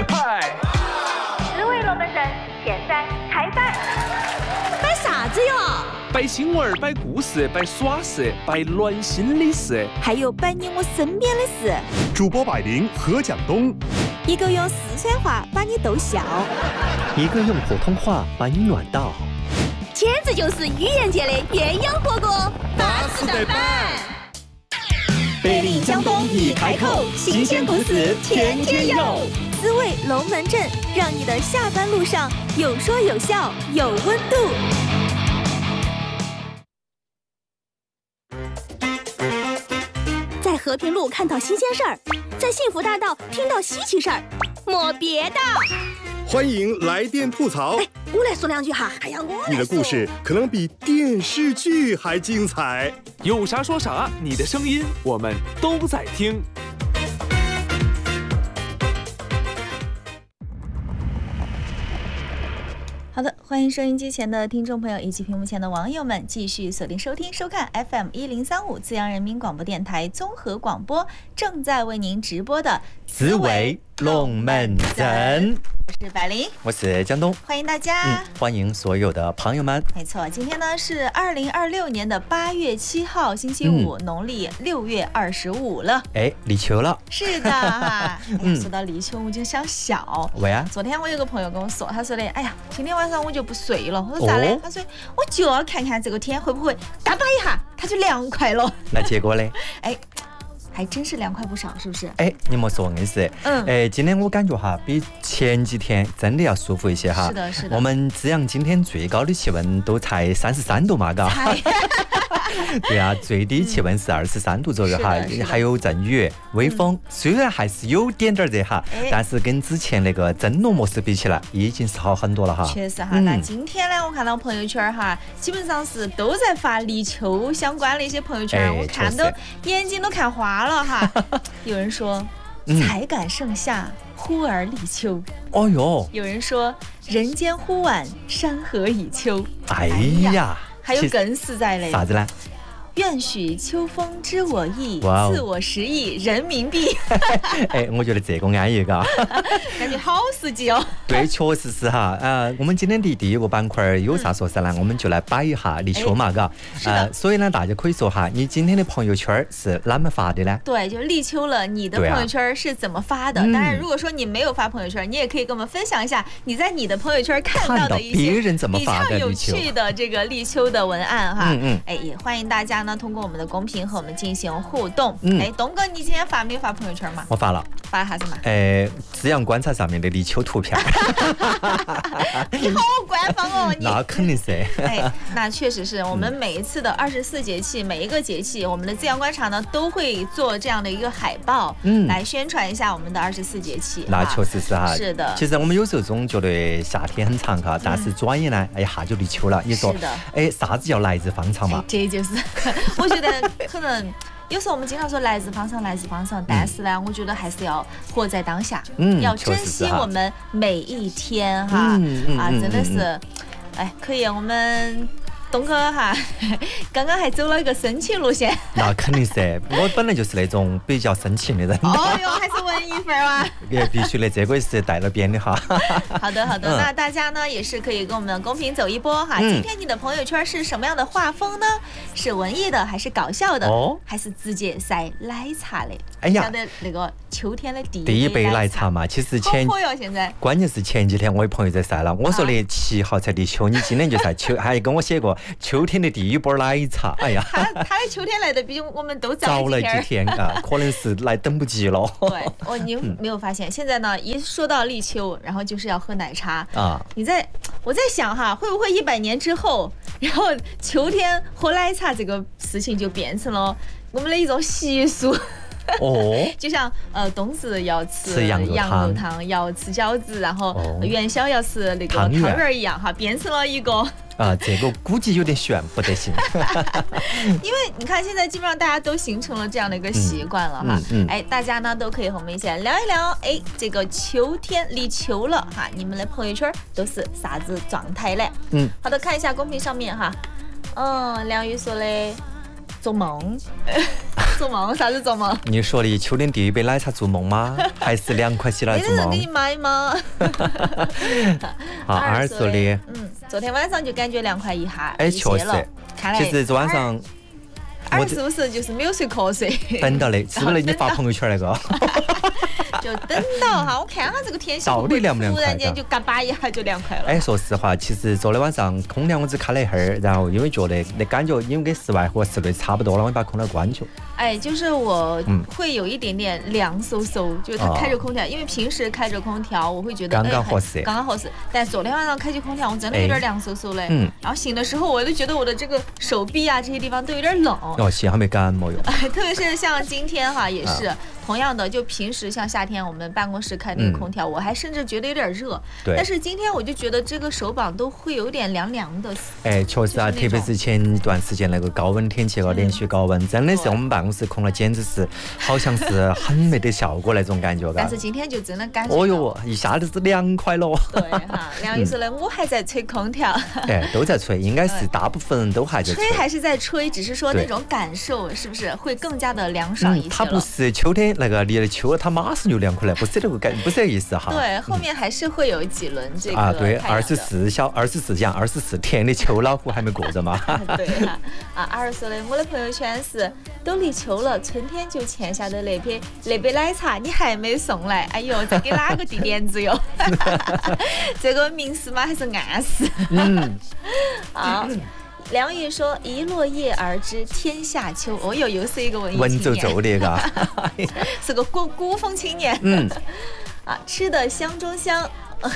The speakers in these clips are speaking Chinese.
派。 思维龙门阵现在开摆。 摆啥子哟？ 摆新闻，摆故事，摆耍事，摆暖心的事， 还有摆你我身边的事。 主播百灵和蒋东， 一个用四川话把你逗笑， 一个用普通话把你暖到， 简直就是语言界的鸳鸯火锅， 巴适得板。 百灵江东一开口，新鲜故事天天有。滋味龙门阵，让你的下班路上有说有笑有温度。在和平路看到新鲜事儿，在幸福大道听到稀奇事儿，莫别的。 欢迎来电吐槽。 我来说两句哈。哎呀， 你的故事可能比电视剧还精彩。 有啥说啥，你的声音我们都在听。 好的，欢迎收音机前的听众朋友以及屏幕前的网友们继续锁定收听收看 FM1035资阳人民广播电台综合广播，正在为您直播的思维龙门阵。 我是百灵， 我是江东， 欢迎大家。 欢迎所有的朋友们。 没错，今天呢是2026年的8月7号，星期五，农历6月25了。 立秋了。 是的哈。哎呀，说到立秋我就想笑。 为啊？ 昨天我有个朋友跟我说，他说的，哎呀，今天晚上我就不睡了。我说咋的？他说我就要看看这个天会不会打把一下，它就凉快了。 那结果呢？ 还真是凉快不少，是不是？ 你莫说硬是。今天我感觉哈，比前几天真的要舒服一些哈。 是的，是的。 我们资阳今天最高的气温都才33度嘛，嘎。对啊，最低气温是23度左右哈，还有阵雨、微风，虽然还是有点热哈，但是跟之前那个蒸笼模式比起来，已经是好很多了哈。 确实哈，那今天呢，我看到朋友圈哈，基本上是都在发立秋相关的一些朋友圈，我看都眼睛都看花了哈。有人说才感盛夏，忽而立秋。哦哟。有人说人间忽晚，山河已秋。 哎呀。 还有更实在的啥子呢？ 愿许秋风知我意，赐我10亿人民币。 我觉得这个安逸嘎， 感觉好实际哦。 对，确实是哈。我们今天的第一个板块有啥说啥呢？我们就来摆一下立秋嘛，嘎。所以呢，大家可以说哈，你今天的朋友圈是哪么发的呢？ 对，就立秋了，你的朋友圈是怎么发的？当然，如果说你没有发朋友圈，你也可以跟我们分享一下你在你的朋友圈看到的一些别人怎么发的比较有趣的这个立秋的文案哈。也欢迎大家呢通过我们的公屏和我们进行互动。东哥，你今天发没发朋友圈吗？ 我发了。 发啥子嘛？ 资阳观察上面的立秋图片。 你好官方哦，你。 那肯定是。 那确实是我们每一次的24节气，每一个节气，我们的资阳观察呢都会做这样的一个海报，来宣传一下我们的24节气。 那确实是哈。 是的。 其实我们有时候总觉得夏天很长哈，但是转眼呢，一下就立秋了。你说，啥子叫来日方长嘛？ 这就是，我觉得可能。有时候我们经常说来日方长，来日方长，但是呢，我觉得还是要活在当下，要珍惜我们每一天哈。真的是，可以，我们东哥哈，刚刚还走了一个深情路线。 那肯定是，我本来就是那种比较深情的人。 哦哟，还是文艺范儿啊！ 也必须的，这个是带了边的哈。 好的，那大家呢也是可以跟我们的公屏走一波哈。今天你的朋友圈是什么样的画风呢？是文艺的，还是搞笑的？还是直接晒奶茶的？晓得那个秋天的第一杯奶茶嘛？其实现在关键是前几天我有朋友在晒了，我说的7号才立秋，你今天就晒秋，还跟我写过秋天的第一波奶茶。哎呀， 他的秋天来的比我们都早了几天啊，可能是来等不及了。 对，你没有发现现在呢，一说到立秋，然后就是要喝奶茶啊。我在想哈，会不会100年之后，然后秋天喝奶茶这个事情就变成了我们的一种习俗。就像冬至要吃羊肉汤，要吃饺子，然后元宵要吃那个汤圆一样哈，变成了一个这个估计有点悬，不得行。 因为你看现在基本上大家都形成了这样的一个习惯了哈。大家呢都可以和我们一起来聊一聊，这个秋天立秋了哈，你们的朋友圈都是啥子状态嘞？好的，看一下公屏上面哈。梁宇说的做梦。 做梦？啥子做梦？ 你说的秋天第一杯奶茶做梦吗？还是2块起来做梦？ 没人给你买吗？ 好，2说的。 昨天晚上就感觉凉快一下， 哎，确实。其实昨晚上。 2是不是就是没有睡瞌睡？ 等到的，是不是你发朋友圈那个？ 就等到哈，我看下这个天气到底凉不凉快？ 突然间就嘎巴一下就凉快了。 哎，说实话，其实昨天晚上空调我只开了一会儿，然后因为觉得那感觉因为跟室外和室内差不多了，我把空调关去。 哎，就是我会有一点点凉飕飕，就是它开着空调，因为平时开着空调，我会觉得刚刚合适， 刚刚合适。但昨天晚上开着空调，我真的有点凉飕飕嘞。然后醒的时候，我就觉得我的这个手臂啊这些地方都有点冷。 幸好没感冒哟。 特别是像今天哈，也是。同样的，就平时像夏天我们办公室开那个空调，我还甚至觉得有点热。 对。 但是今天我就觉得这个手膀都会有点凉凉的。 哎，确实啊，特别是前一段时间那个高温天气连续高温，真的是我们办公室空调简直是好像是很没得效果那种感觉。 但是今天就真的感觉。 哦哟，一下子是凉快了。 对哈，梁医师呢，我还在吹空调。 哎，都在吹，应该是大部分人都还在吹。 吹还是在吹，只是说那种感受是不是会更加的凉爽一些了？ 它不是秋天那个离了秋。它马上就凉快了，不是这个感，不是这个意思哈。 对，后面还是会有几轮这个对，24天的秋老虎还没过着嘛。 对哈，2说的我的朋友圈是都立秋了，春天就欠下的那杯奶茶你还没送来，哎呦，这给哪个递点子哟？这个明示吗？还是暗示？好。梁玉说：“一落叶而知天下秋。”哦哟，又是一个文艺青年， 文绉绉的嘎， 是个古风青年。吃的香中香。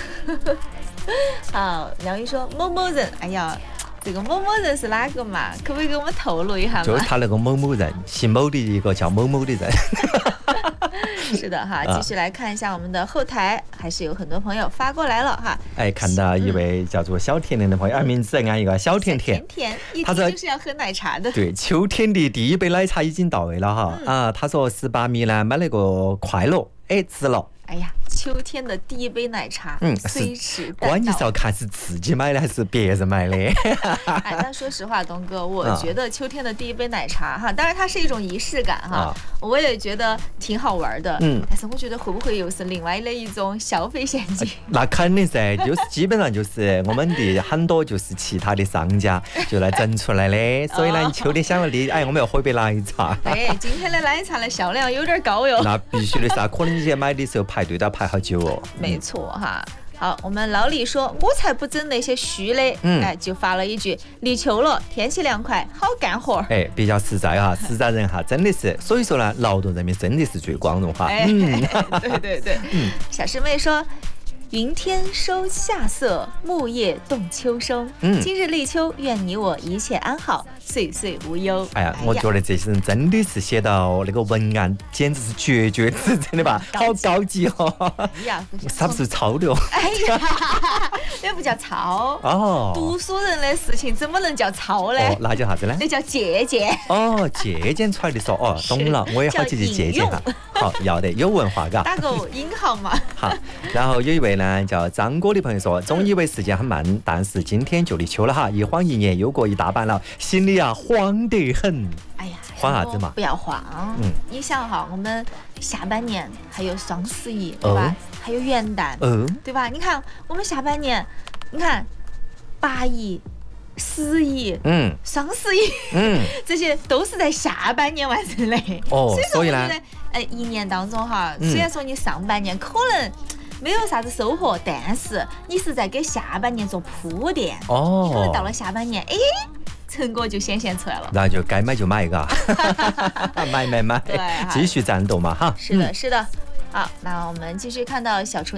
好，梁玉说：“某某人，哎呀，这个某某人是哪个嘛？可不可以给我们透露一下嘛？” 就是他那个某某人，姓某的一个叫某某的人。 是的哈，继续来看一下我们的后台，还是有很多朋友发过来了哈。 哎，看到一位叫做小甜甜的朋友，名字按一个小甜甜， 他说就是要喝奶茶的。 对，秋天的第一杯奶茶已经到位了哈。他说18米呢买了个快乐，哎，值了。 哎呀，秋天的第一杯奶茶，虽迟但到。 关键是要看是自己买的还是别人买的。 哎，但说实话，东哥，我觉得秋天的第一杯奶茶哈，当然它是一种仪式感哈，我也觉得挺好玩的。但是我觉得会不会又是另外的一种消费陷阱？ 那肯定噻，就是基本上就是我们的很多就是其他的商家就来整出来的，所以呢，你秋天想了的，哎，我们要喝一杯奶茶。 哎，今天的奶茶的销量有点高哟。 那必须的噻，可能你去买的时候排队都要排好久哦。 没错哈。好，我们老李说，我才不整那些虚的，哎，就发了一句：立秋了，天气凉快，好干活。 哎，比较实在哈，实在人哈，真的是，所以说呢，劳动人民真的是最光荣哈。 对。小师妹说。云天收夏色，木叶动秋声。今日立秋，愿你我一切安好，岁岁无忧。 哎呀，我觉得这些人真的是写到那个文案，简直是绝绝子，真的吧？好高级哦！ 哎呀， 是不是抄的哦？ 哎呀，那不叫抄哦。读书人的事情怎么能叫抄呢？ 那叫啥子呢？ 那叫借鉴。 哦，借鉴出来的说，哦，懂了，我也好去借鉴哈。好，要得，有文化嘎。 打个引号嘛。 好，然后有一位呢叫张哥的朋友说，总以为时间很慢，但是今天就立秋了哈，一晃一年又过一大半了，心里啊慌得很。 哎呀， 慌啥子嘛？ 不要慌。你想哈，我们下半年还有双11，对吧？还有元旦，对吧？你看我们下半年，你看8一、11一、双11一，这些都是在下半年完成的。所以呢，一年当中哈，虽然说你上半年可能没有啥子收获，但是你是在给下半年做铺垫。你可能到了下半年，成果就显现出来了。 那就该买就买一个，买，继续战斗嘛哈。 是的。好，那我们继续看到小厨。